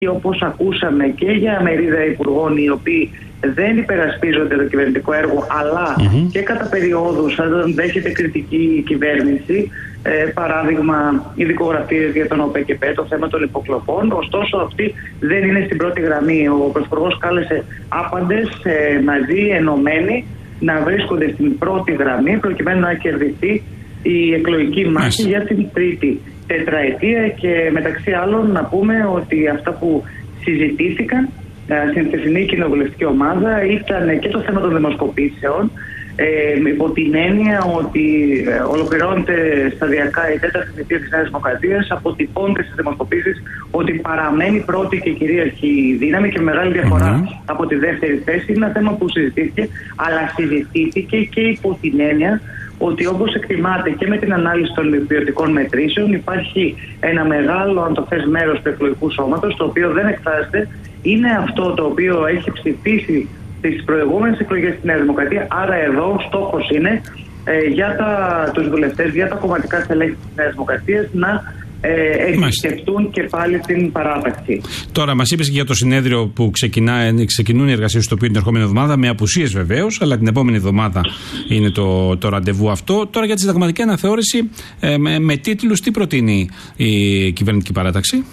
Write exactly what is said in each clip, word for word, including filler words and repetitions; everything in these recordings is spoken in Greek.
Όπως ακούσαμε και για μερίδα υπουργών οι οποίοι δεν υπερασπίζονται το κυβερνητικό έργο, αλλά mm-hmm. και κατά περιόδους όταν δέχεται κριτική η κυβέρνηση, ε, παράδειγμα ειδικογραφίες για τον ΟΠΕΚΕΠΕ, το θέμα των υποκλοπών. Ωστόσο αυτοί δεν είναι στην πρώτη γραμμή. Ο Πρωθυπουργός κάλεσε άπαντες ε, μαζί, ενωμένοι, να βρίσκονται στην πρώτη γραμμή προκειμένου να κερδιθεί η εκλογική μάχη για την τρίτη τετραετία. Και μεταξύ άλλων να πούμε ότι αυτά που συζητήθηκαν στην χθεσινή κοινοβουλευτική ομάδα ήταν και το θέμα των δημοσκοπήσεων, ε, υπό την έννοια ότι ε, ολοκληρώνεται σταδιακά η τέταρτη θητεία της Νέας Δημοκρατίας, αποτυπώνται στις δημοσκοπήσεις ότι παραμένει πρώτη και κυρίαρχη δύναμη και μεγάλη διαφορά mm-hmm. από τη δεύτερη θέση. Είναι ένα θέμα που συζητήθηκε, αλλά συζητήθηκε και υπό την έννοια ότι όπως εκτιμάται και με την ανάλυση των ποιοτικών μετρήσεων, υπάρχει ένα μεγάλο, αν το θες, μέρος του εκλογικού σώματος, το οποίο δεν εκφράζεται. Είναι αυτό το οποίο έχει ψηφίσει τις προηγούμενες εκλογές στη Νέα Δημοκρατία. Άρα εδώ ο στόχος είναι ε, για τα, τους βουλευτές, για τα κομματικά στελέχη της Νέας Δημοκρατίας να ε, επισκεφτούν και πάλι την παράταξη. Τώρα μας είπες και για το συνέδριο που ξεκινά, ξεκινούν οι εργασίες στο οποίο την ερχόμενη εβδομάδα, με απουσίες βεβαίως, αλλά την επόμενη εβδομάδα είναι το, το ραντεβού αυτό. Τώρα για τη συνταγματική αναθεώρηση, ε, με, με τίτλους, τι προτείνει η κυβερνητική παράταξη?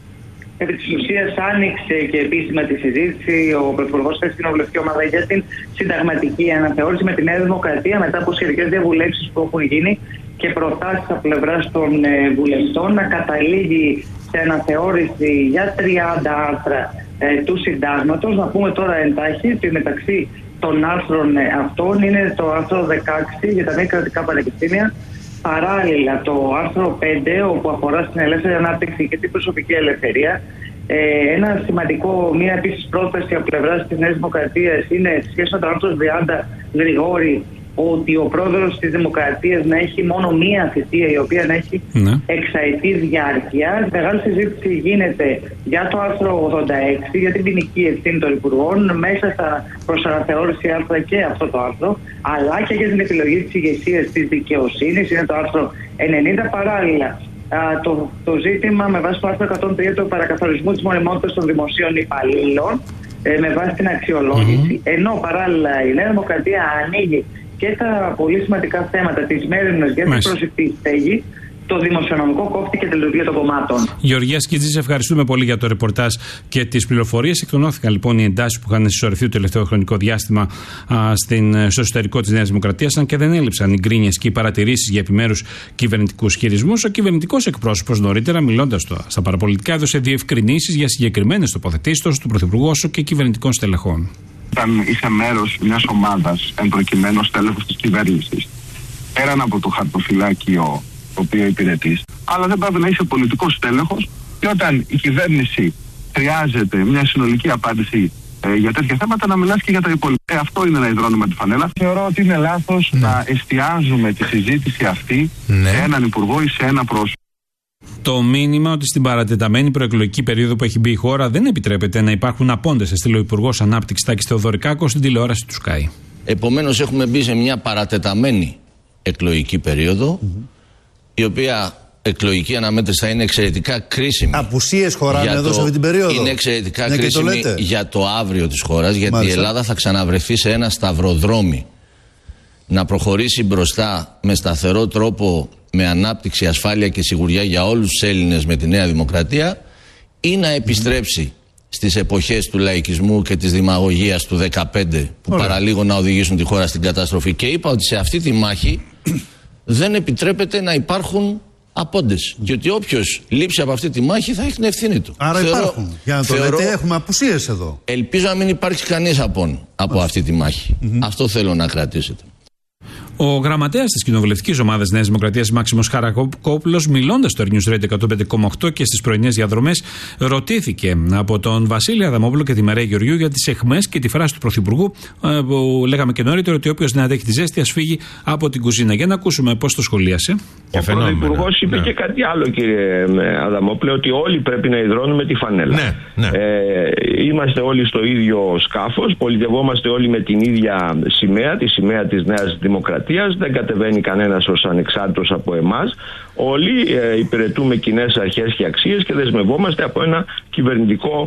Επί της ουσίας άνοιξε και επίσημα τη συζήτηση ο Πρωθυπουργός στην κοινοβουλευτική ομάδα για την συνταγματική αναθεώρηση με τη Νέα Δημοκρατία, μετά από σχετικές διαβουλεύσεις που έχουν γίνει και προτάσεις από πλευράς των ε, βουλευτών, να καταλήγει σε αναθεώρηση για τριάντα άρθρα ε, του συντάγματος. Να πούμε τώρα εντάχει ότι μεταξύ των άρθρων ε, αυτών είναι το άρθρο δεκαέξι για τα μη κρατικά πανεπιστήμια. Παράλληλα το άρθρο πέντε, όπου αφορά στην ελεύθερη ανάπτυξη και την προσωπική ελευθερία. Ε, ένα σημαντικό, μία επίσης πρόταση από πλευράς της Νέας Δημοκρατίας είναι σχέση με το άρθρο τριάντα Γρηγόρη, ότι ο πρόεδρος της Δημοκρατίας να έχει μόνο μία θητεία, η οποία να έχει ναι. εξαετή διάρκεια. Μεγάλη συζήτηση γίνεται για το άρθρο ογδόντα έξι, για την ποινική ευθύνη των υπουργών, μέσα στα προς αναθεώρηση άρθρα και αυτό το άρθρο, αλλά και για την επιλογή της ηγεσίας της δικαιοσύνης, είναι το άρθρο ενενήντα. Παράλληλα, α, το, το ζήτημα με βάση το άρθρο εκατόν τρία του παρακαθορισμού της μονιμότητας των δημοσίων υπαλλήλων, ε, με βάση την αξιολόγηση, mm-hmm. ενώ παράλληλα η Νέα Δημοκρατία ανοίγει και τα πολύ σημαντικά θέματα της μέρημνας για την προσωπική στέγη, το δημοσιονομικό κόφτη και τη λειτουργία των κομμάτων. Γεωργία Σκίτζη, ευχαριστούμε πολύ για το ρεπορτάζ και τις πληροφορίες. Εκτονώθηκαν λοιπόν οι εντάσεις που είχαν συσσωρευτεί το τελευταίο χρονικό διάστημα α, στην, στο εσωτερικό της Νέας Δημοκρατίας, αν και δεν έλειψαν οι γκρίνιες και οι παρατηρήσεις για επιμέρους κυβερνητικούς χειρισμούς. Ο κυβερνητικός εκπρόσωπος νωρίτερα, μιλώντας στα παραπολιτικά, έδωσε διευκρινήσεις για συγκεκριμένες τοποθετήσεις τόσο του Πρωθυπουργού όσο και κυβερνητικών στελεχών. Όταν είσαι μέρος μιας ομάδας, εν προκειμένου στέλεχος της κυβέρνησης, πέραν από το χαρτοφυλάκιο το οποίο υπηρετείς, αλλά δεν πρέπει να είσαι πολιτικός στέλεχος, και όταν η κυβέρνηση χρειάζεται μια συνολική απάντηση ε, για τέτοια θέματα, να μιλάς και για τα υπόλοιπα. Ε, αυτό είναι να υδρώνουμε τη φανέλα. Θεωρώ ότι είναι λάθος ναι. να εστιάζουμε τη συζήτηση αυτή ναι. σε έναν υπουργό ή σε ένα πρόσωπο. Το μήνυμα ότι στην παρατεταμένη προεκλογική περίοδο που έχει μπει η χώρα δεν επιτρέπεται να υπάρχουν απόντες, έστειλε ο Υπουργός Ανάπτυξης Τάκης Θεοδωρικάκος στην τηλεόραση του Sky. Επομένως, έχουμε μπει σε μια παρατεταμένη εκλογική περίοδο, mm-hmm. η οποία εκλογική αναμέτρηση θα είναι εξαιρετικά κρίσιμη. Απουσίες χωράνε εδώ σε αυτή την περίοδο. Είναι εξαιρετικά ναι, κρίσιμη για το αύριο της χώρας, γιατί Μάλιστα. η Ελλάδα θα ξαναβρεθεί σε ένα σταυροδρόμι να προχωρήσει μπροστά με σταθερό τρόπο, με ανάπτυξη, ασφάλεια και σιγουριά για όλους τους Έλληνες με τη Νέα Δημοκρατία, ή να επιστρέψει mm. στις εποχές του λαϊκισμού και της δημαγωγίας του δεκαπέντε που Ωραία. παραλίγο να οδηγήσουν τη χώρα στην καταστροφή. Και είπα ότι σε αυτή τη μάχη δεν επιτρέπεται να υπάρχουν απόντες. Και ότι όποιος λείψει από αυτή τη μάχη θα έχει την ευθύνη του. Άρα θεωρώ, υπάρχουν. Για να το θεωρώ, λέτε, έχουμε απουσίες εδώ. Ελπίζω να μην υπάρξει κανείς απόν από Μάλιστα. αυτή τη μάχη. Mm-hmm. Αυτό θέλω να κρατήσετε. Ο γραμματέας της κοινοβουλευτικής ομάδας Νέας Δημοκρατίας, Μάξιμος Χαρακόπουλος, μιλώντας στο News Radio εκατόν πέντε κόμμα οκτώ και στις πρωινές διαδρομές, ρωτήθηκε από τον Βασίλη Αδαμόπουλο και τη Μαρία Γεωργιού για τις αιχμές και τη φράση του Πρωθυπουργού που λέγαμε και νωρίτερα, ότι όποιος δεν αντέχει τη ζέστη ας φύγει από την κουζίνα. Για να ακούσουμε πώς το σχολίασε. Ο Πρωθυπουργός είπε ναι. και κάτι άλλο, κύριε Αδαμόπουλε, ότι όλοι πρέπει να υδρώνουμε τη φανέλα. Ναι, ναι. Ε, είμαστε όλοι στο ίδιο σκάφος, πολιτευόμαστε όλοι με την ίδια σημαία, τη σημαία της Νέας Δημοκρατίας. Δεν κατεβαίνει κανένας ως ανεξάρτητος από εμάς. Όλοι ε, υπηρετούμε κοινές αρχές και αξίες και δεσμευόμαστε από ένα κυβερνητικό